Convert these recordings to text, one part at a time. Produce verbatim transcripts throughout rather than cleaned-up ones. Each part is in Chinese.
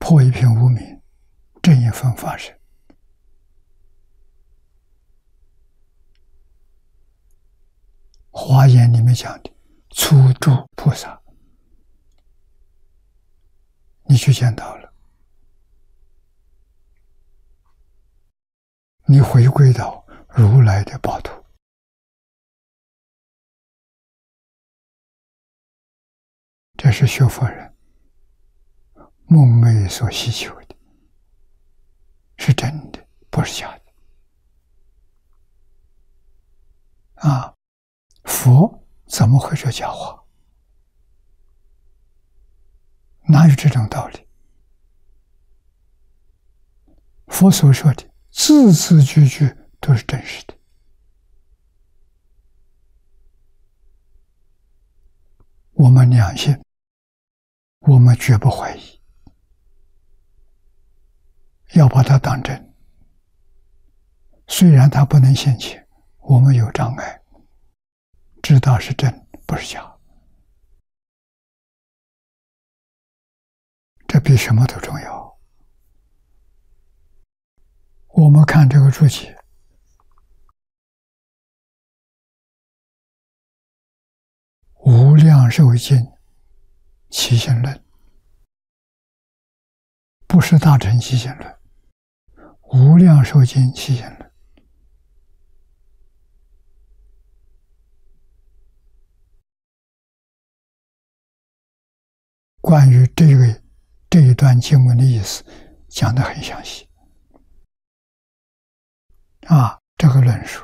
破一片无明，正一分法身。华严里面讲的初住菩萨，你去见到了，你回归到如来的宝土，这是学佛人梦寐所希求的，是真的，不是假的。啊，佛怎么会说假话？哪有这种道理？佛所说的字字句句都是真实的。我们良信，我们绝不怀疑，要把它当真。虽然它不能现前，我们有障碍，知道是真不是假，这比什么都重要。我们看这个注解，无量寿经起信论，不是大乘起信论，无量寿经起信论。关于这个这一段经文的意思讲得很详细啊，这个论述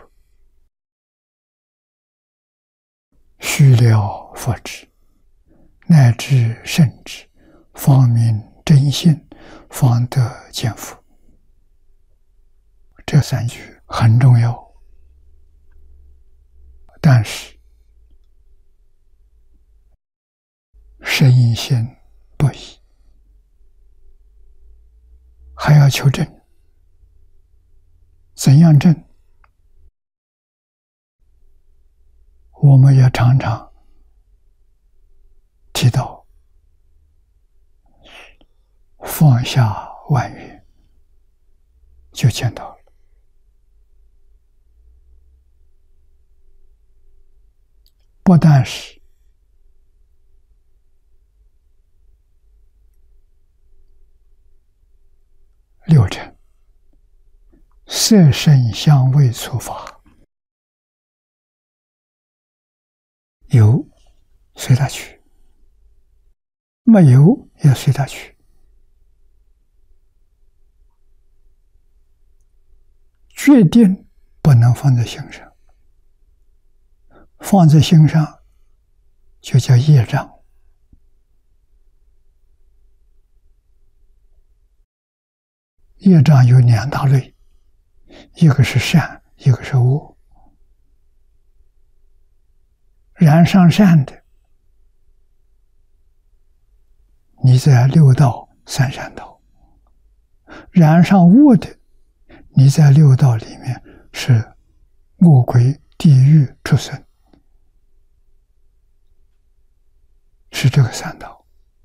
须了佛智，乃至圣智，方明真信，方得见佛。这三句很重要，但是深信不疑，还要求证。怎样证？我们也常常提到放下万缘，就见到了。不但是六尘色声香味触法，有随他去，没有也随他去。决定不能放在心上，放在心上就叫业障。业障有两大类，一个是善，一个是恶。染上善的，你在六道三善道；染上恶的，你在六道里面是恶鬼、地狱、畜生，是这个三道。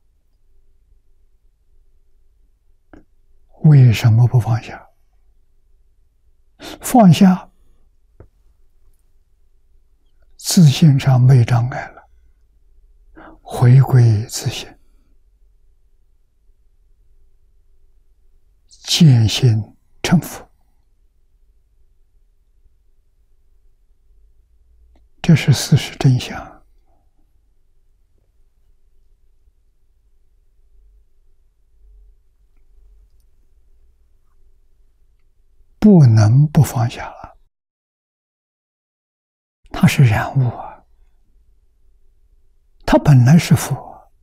为什么不放下？放下，自信上没障碍了，回归自信，见性成佛，这是事实真相。不能不放下了，它是染物啊，它本来是佛，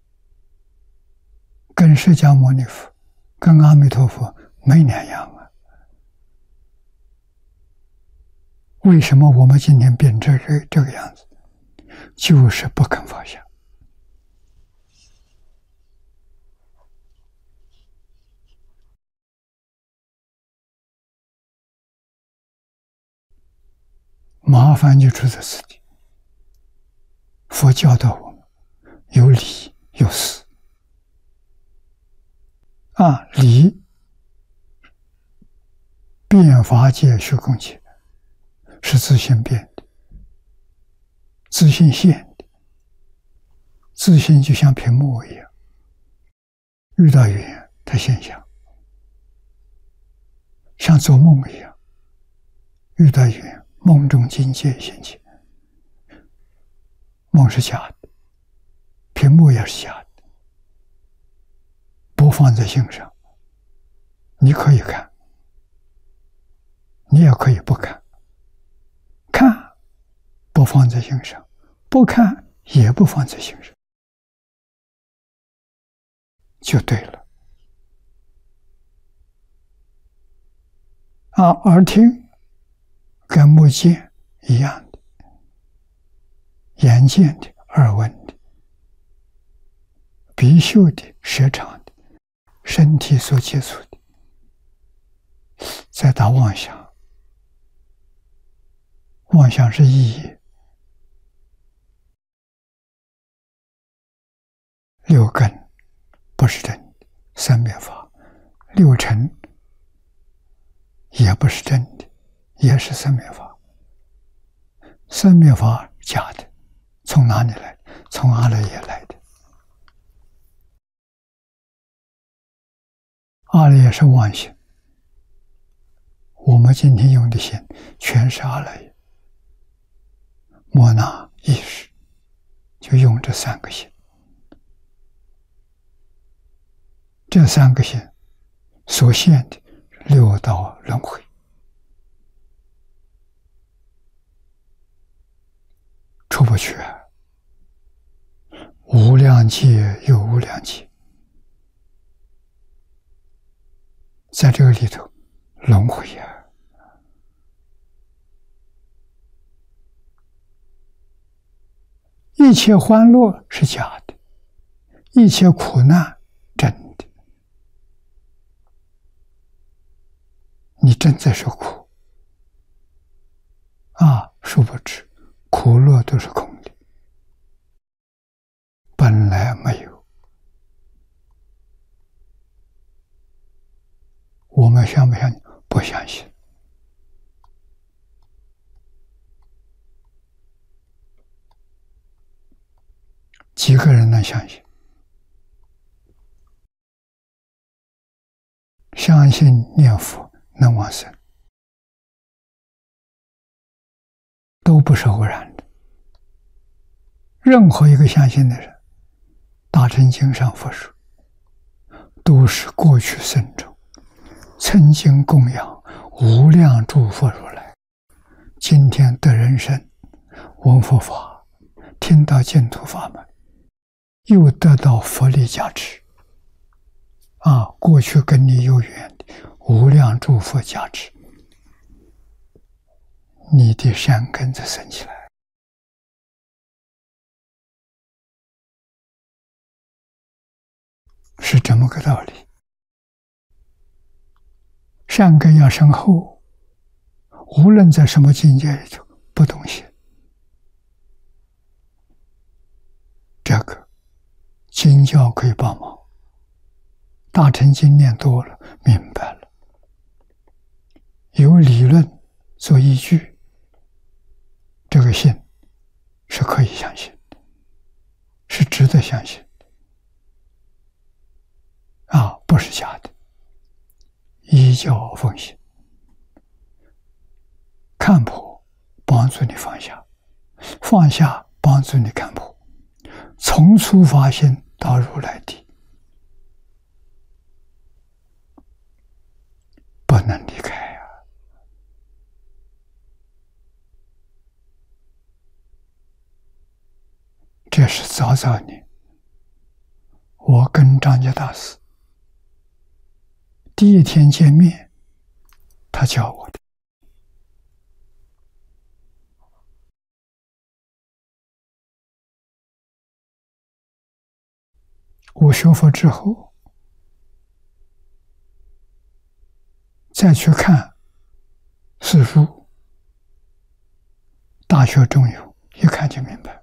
跟释迦牟尼佛、跟阿弥陀佛没两样啊。为什么我们今天变这个这个样子？就是不肯放下。麻烦就出在此地。佛教导我们有理有事啊，理变法界虚空界是自性变的，自性现的，自性就像屏幕一样，遇到缘它现象，像做梦一样，遇到缘梦中境界现前。梦是假的，屏幕也是假的，不放在心上。你可以看，你也可以不看，看不放在心上，不看也不放在心上，就对了。啊，耳听跟目见一样的，眼见的、耳闻的、鼻嗅的、舌尝的、身体所接触的，再打妄想，妄想是意义。六根不是真的，三灭法；六尘也不是真的，也是三灭法。三灭法假的，从哪里来？从阿赖耶来的。阿赖耶是妄心，我们今天用的心全是阿赖耶。莫那意识就用这三个心，这三个心所现的六道轮回，出不去啊！无量劫有无量劫，在这个里头轮回啊！一切欢乐是假的，一切苦难真的。你正在受苦啊，殊不知苦乐都是空的，本来没有。我们相不相信？不相信。几个人能相信？相信念佛能往生，都不是偶然的。任何一个相信的人，大乘经上佛说，都是过去生中曾经供养无量诸佛如来，今天得人身，闻佛法，听到净土法门，又得到佛力加持。啊，过去跟你有缘的无量诸佛加持，你的善根子生起来，是这么个道理。善根要深厚，无论在什么境界里头不动心，这个经教可以帮忙。大乘经念多了，明白了，有理论做依据，这个信是可以相信的，是值得相信的啊，不是假的。依教奉行，看破帮助你放下，放下帮助你看破，从初发心到如来地，不能离开啊！这是早早年我跟张家大师第一天见面，他教我的。我学佛之后，再去看四书、大学中有，一看就明白。